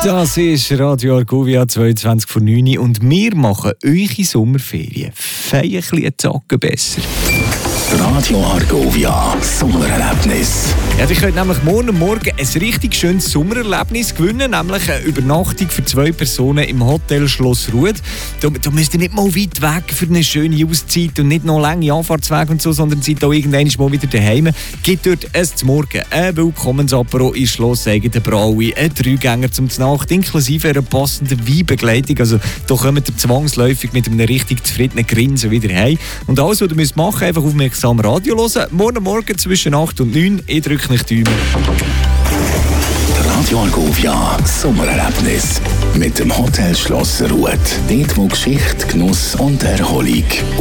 Das ist Radio Argovia 22 vor 9 und wir machen eure Sommerferien feierlich einen Zacken besser. Radio Argovia Sommererlebnis. Ja, ihr könnt nämlich morgen ein richtig schönes Sommererlebnis gewinnen, nämlich eine Übernachtung für 2 Personen im Hotel Schloss Rued. Da müsst ihr nicht mal weit weg für eine schöne Auszeit und nicht noch lange Anfahrtswege und so, sondern seid auch irgendwann mal wieder daheim. Gibt dort zum Morgen ein Willkommensapero in Schloss Eigendenbraui, ein 3-Gänger zum Nacht, inklusive einer passenden Weinbegleitung. Also da kommt ihr zwangsläufig mit einem richtig zufriedenen Grinsen wieder heim. Und alles, was ihr machen müsst, einfach aufmerksam Radio hören. Morgen zwischen 8 und 9. Ich drücke nicht die Daumen. Radio Argovia Sommererlebnis mit dem Hotel Schloss Rued. Dort, wo Geschichte, Genuss und Erholung